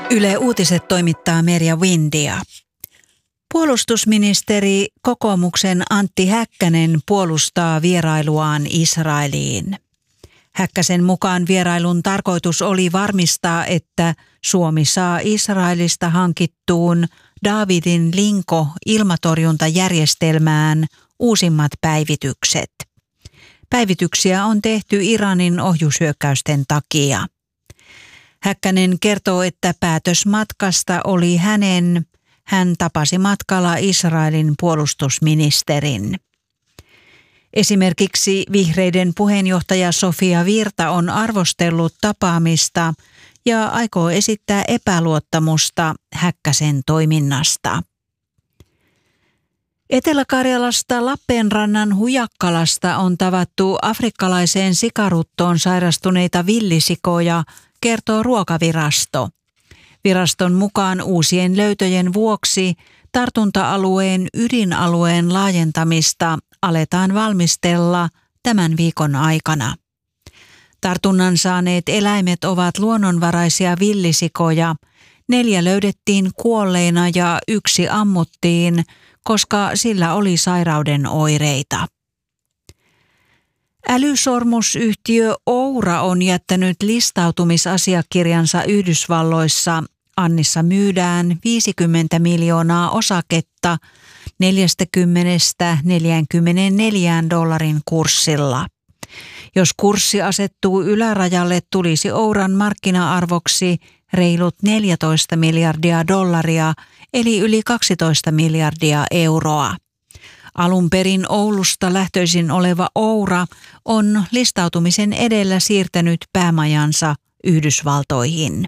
Yle Uutiset toimittaa Merja Windia. Puolustusministeri kokoomuksen Antti Häkkänen puolustaa vierailuaan Israeliin. Häkkäsen mukaan vierailun tarkoitus oli varmistaa, että Suomi saa Israelista hankittuun Davidin Linko-ilmatorjuntajärjestelmään uusimmat päivitykset. Päivityksiä on tehty Iranin ohjushyökkäysten takia. Häkkänen kertoo, että päätös matkasta oli hän tapasi matkalla Israelin puolustusministerin. Esimerkiksi vihreiden puheenjohtaja Sofia Virta on arvostellut tapaamista ja aikoo esittää epäluottamusta Häkkäsen toiminnasta. Etelä-Karjalasta Lappeenrannan Hujakkalasta on tavattu afrikkalaiseen sikaruttoon sairastuneita villisikoja, kertoo Ruokavirasto. Viraston mukaan uusien löytöjen vuoksi tartunta-alueen ydinalueen laajentamista aletaan valmistella tämän viikon aikana. Tartunnan saaneet eläimet ovat luonnonvaraisia villisikoja. 4 löydettiin kuolleina ja 1 ammuttiin, koska sillä oli sairauden oireita. Älysormusyhtiö Oura on jättänyt listautumisasiakirjansa Yhdysvalloissa. Annissa myydään 50 miljoonaa osaketta $40–44 kurssilla. Jos kurssi asettuu ylärajalle, tulisi Ouran markkina-arvoksi reilut $14 miljardia, eli yli 12 miljardia euroa. Alun perin Oulusta lähtöisin oleva Oura on listautumisen edellä siirtänyt päämajansa Yhdysvaltoihin.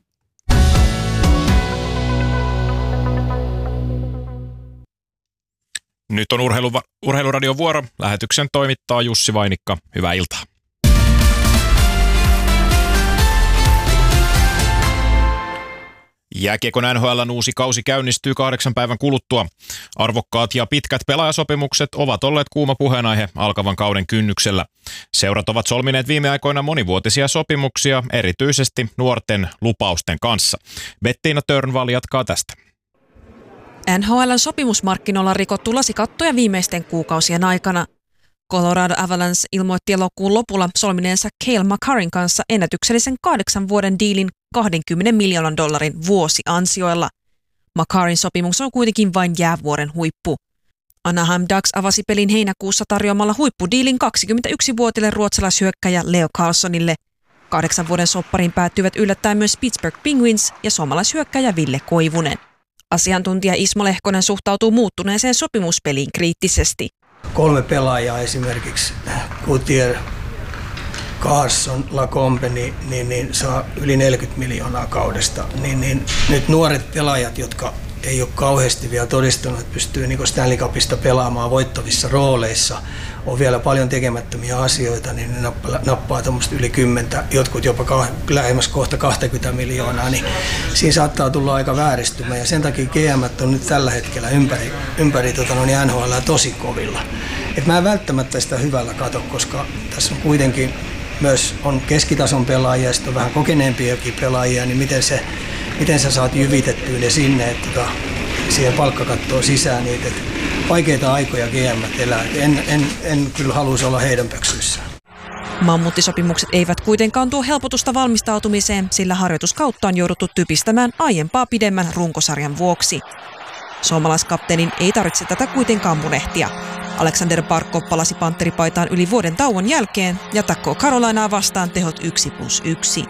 Nyt on Urheiluradion vuoro. Lähetyksen toimittaa Jussi Vainikka. Hyvää iltaa. Jääkiekon NHL:n uusi kausi käynnistyy 8 päivän kuluttua. Arvokkaat ja pitkät pelaajasopimukset ovat olleet kuuma puheenaihe alkavan kauden kynnyksellä. Seurat ovat solmineet viime aikoina monivuotisia sopimuksia, erityisesti nuorten lupausten kanssa. Bettina Törnvall jatkaa tästä. NHL:n sopimusmarkkinoilla rikottu lasikattoja viimeisten kuukausien aikana. Colorado Avalanche ilmoitti elokuun lopulla solmineensa Cale Makarin kanssa ennätyksellisen 8 vuoden diilin $20 miljoonan vuosiansioilla. Makarin sopimus on kuitenkin vain jäävuoren huippu. Anaheim Ducks avasi pelin heinäkuussa tarjoamalla huippudiilin 21-vuotiaille ruotsalaishyökkäjä Leo Carlsonille. 8 vuoden soppariin päättyivät yllättäen myös Pittsburgh Penguins ja suomalaishyökkäjä Ville Koivunen. Asiantuntija Ismo Lehkonen suhtautuu muuttuneeseen sopimuspeliin kriittisesti. 3 pelaajaa esimerkiksi, Coutier, Carson, Lacombe, niin saa yli 40 miljoonaa kaudesta. Nyt nuoret pelaajat, jotka ei ole kauheasti vielä todistanut, että pystyy niin Stanley Cupista pelaamaan voittavissa rooleissa, on vielä paljon tekemättömiä asioita, niin ne nappaa tuommoista yli 10, jotkut jopa lähemmäs kohta 20 miljoonaa, niin siinä saattaa tulla aika vääristymä, ja sen takia GM:t on nyt tällä hetkellä ympäri NHL tosi kovilla. Et mä en välttämättä sitä hyvällä katso, koska tässä on kuitenkin myös on keskitason pelaajia ja sitten on vähän kokeneempiakin pelaajia, niin miten sä saat jyvitettyä ne sinne, että siihen palkkakattoon sisään niitä. Vaikeita aikoja GM elää. En kyllä haluaisi olla heidän pöksyissään. Mammuttisopimukset eivät kuitenkaan tuo helpotusta valmistautumiseen, sillä harjoituskautta on jouduttu typistämään aiempaa pidemmän runkosarjan vuoksi. Suomalaiskapteenin ei tarvitse tätä kuitenkaan murehtia. Alexander Barkov palasi pantteripaitaan yli vuoden tauon jälkeen ja takkoo Carolinaa vastaan tehot 1+1.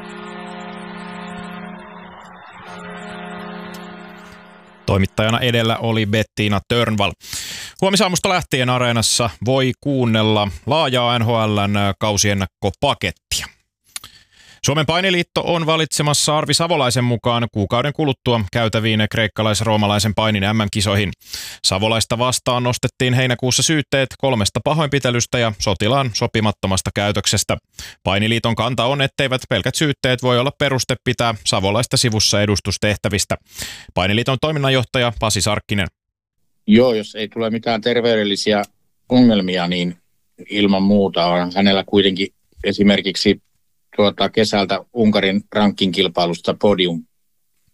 Toimittajana edellä oli Bettina Törnvall. Huomisaamusta lähtien Areenassa voi kuunnella laajaa NHL:n kausiennakkopakettia. Suomen painiliitto on valitsemassa Arvi Savolaisen mukaan kuukauden kuluttua käytäviin kreikkalais-roomalaisen painin MM-kisoihin. Savolaista vastaan nostettiin heinäkuussa syytteet 3 pahoinpitelystä ja sotilaan sopimattomasta käytöksestä. Painiliiton kanta on, etteivät pelkät syytteet voi olla peruste pitää Savolaista sivussa edustustehtävistä. Painiliiton toiminnanjohtaja Pasi Sarkkinen. Joo, jos ei tule mitään terveydellisiä ongelmia, niin ilman muuta on hänellä kuitenkin esimerkiksi kesältä Unkarin ranking-kilpailusta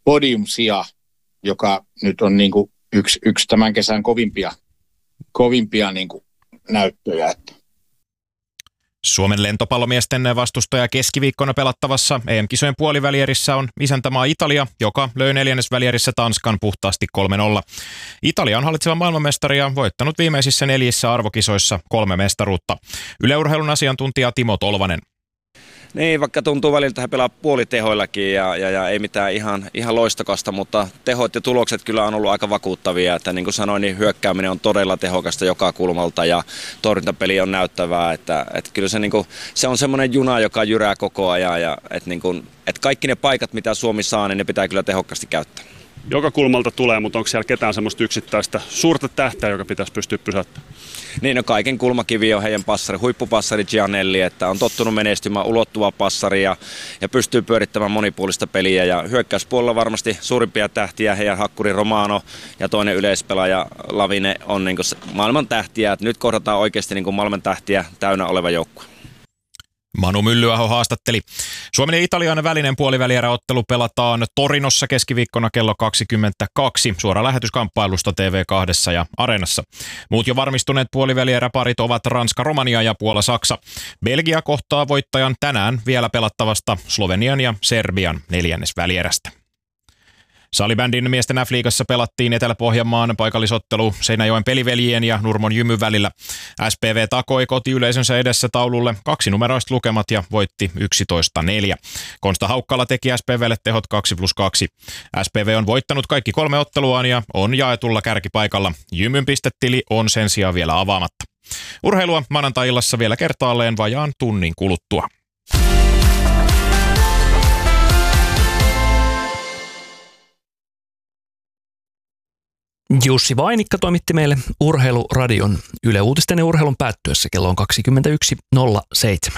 podiumsija, joka nyt on niin kuin yksi tämän kesän kovimpia niin kuin näyttöjä. Suomen lentopallomiesten vastustaja keskiviikkona pelattavassa EM-kisojen puolivälierissä on isäntämaa Italia, joka löi neljännesvälierissä Tanskan puhtaasti 3-0. Italia on hallitseva maailmanmestari ja voittanut viimeisissä 4 arvokisoissa 3 mestaruutta. Yle Urheilun asiantuntija Timo Tolvanen. Niin, vaikka tuntuu välillä, he pelaa puolitehoillakin ja ei mitään ihan loistokasta, mutta tehot ja tulokset kyllä on ollut aika vakuuttavia. Että niin kuin sanoin, niin hyökkääminen on todella tehokasta joka kulmalta ja torjuntapeli on näyttävää. Että kyllä se on semmoinen juna, joka jyrää koko ajan ja että kaikki ne paikat, mitä Suomi saa, niin ne pitää kyllä tehokkaasti käyttää. Joka kulmalta tulee, mutta onko siellä ketään semmoista yksittäistä suurta tähteä, joka pitäisi pystyä pysäyttämään? Niin, no kaiken kulmakivi on heidän passari, huippupassari Gianelli, että on tottunut menestymään ulottuva passari ja pystyy pyörittämään monipuolista peliä. Ja hyökkäyspuolella varmasti suurimpia tähtiä heidän hakkuri Romano ja toinen yleispelaaja Lavine on niin kuin maailman tähtiä. Että nyt kohdataan oikeasti niin kuin maailman tähtiä täynnä oleva joukkue. Manu Myllyaho haastatteli. Suomen ja Italian välinen puolivälieräottelu pelataan Torinossa keskiviikkona kello 22 suora lähetyskamppailusta TV2 ja Areenassa. Muut jo varmistuneet puolivälieräparit ovat Ranska, Romania ja Puola, Saksa. Belgia kohtaa voittajan tänään vielä pelattavasta Slovenian ja Serbian neljännesvälierästä. Salibändin miesten F-liigassa pelattiin Etelä-Pohjanmaan paikallisottelu Seinäjoen Peliveljien ja Nurmon Jymy välillä. SPV takoi kotiyleisönsä edessä taululle 2-numeroiset lukemat ja voitti 11-4. Konsta Haukkala teki SPVlle tehot 2+2. SPV on voittanut kaikki 3 otteluaan ja on jaetulla kärkipaikalla. Jymyn pistetili on sen sijaan vielä avaamatta. Urheilua maanantai-illassa vielä kertaalleen vajaan tunnin kuluttua. Jussi Vainikka toimitti meille Urheiluradion Yle Uutisten ja urheilun päättyessä kello on 21.07.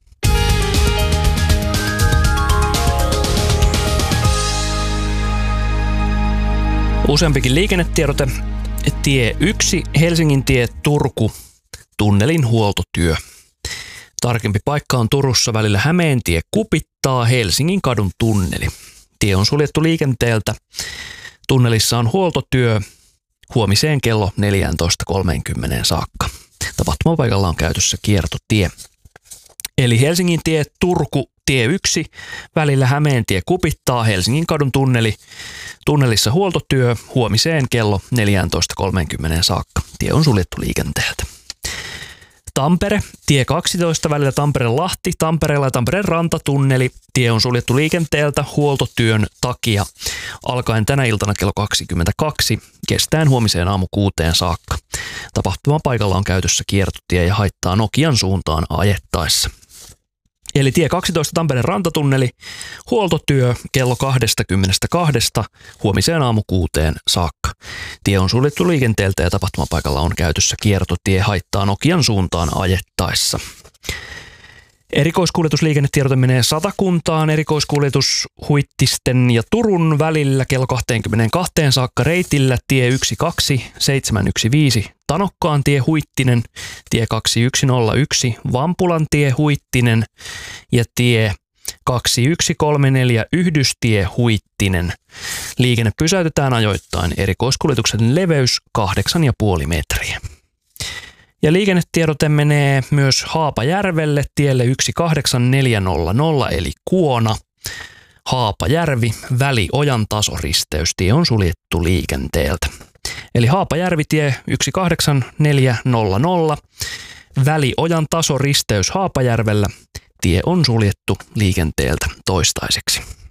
Useampikin liikennetiedote. Tie 1, Helsingin tie Turku, tunnelin huoltotyö. Tarkempi paikka on Turussa välillä Hämeentie Kupittaa, Helsingin kadun tunneli. Tie on suljettu liikenteeltä. Tunnelissa on huoltotyö huomiseen kello 14.30 saakka. Tapahtumapaikalla on käytössä kiertotie. Eli Helsingin tie Turku, tie 1, välillä Hämeentie Kupittaa, Helsingin kadun tunneli. Tunnelissa huoltotyö huomiseen kello 14.30 saakka. Tie on suljettu liikenteeltä. Tampere, tie 12 välillä Tampere-Lahti, Tampereella ja Tampereen rantatunneli. Tie on suljettu liikenteeltä huoltotyön takia alkaen tänä iltana kello 22, kestäen huomiseen aamu 6 saakka. Tapahtumapaikalla on käytössä kiertotie ja haittaa Nokian suuntaan ajettaessa. Eli tie 12 Tampereen rantatunneli, huoltotyö kello 22 huomiseen aamu 6 saakka. Tie on suljettu liikenteeltä ja tapahtumapaikalla on käytössä kiertotie, haittaa Nokian suuntaan ajettaessa. Erikoiskuljetusliikennetiedote menee Satakuntaan. Erikoiskuljetus Huittisten ja Turun välillä kello 22 saakka reitillä tie 12715 Tanokkaan tie Huittinen, tie 2101 Vampulan tie Huittinen ja tie 2134 Yhdystie Huittinen. Liikenne pysäytetään ajoittain. Erikoiskuljetuksen leveys 8,5 metriä. Ja liikennetiedote menee myös Haapajärvelle tielle 18400 eli Kuona. Haapajärvi, väli Ojan tasoristeystie on suljettu liikenteeltä. Eli Haapajärvi-tie 18400, väli Ojan tasoristeys Haapajärvellä, tie on suljettu liikenteeltä toistaiseksi.